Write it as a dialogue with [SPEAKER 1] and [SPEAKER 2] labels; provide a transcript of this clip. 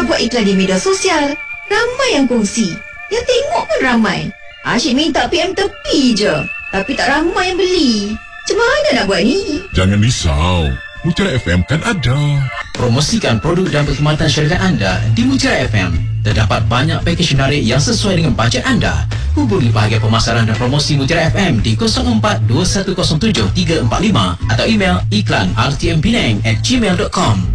[SPEAKER 1] buat iklan di media sosial, ramai yang kongsi. Yang tengok pun ramai. Asyik minta PM tepi je, tapi tak ramai yang beli. Macam mana nak buat ni?
[SPEAKER 2] Jangan risau, Mutiara FM kan ada.
[SPEAKER 3] Promosikan produk dan perkhidmatan syarikat anda di Mutiara FM. Terdapat banyak pakej menarik yang sesuai dengan bajet anda. Hubungi bahagian pemasaran dan promosi Mutiara FM di 042107 345 atau email iklan rtmpenang@gmail.com.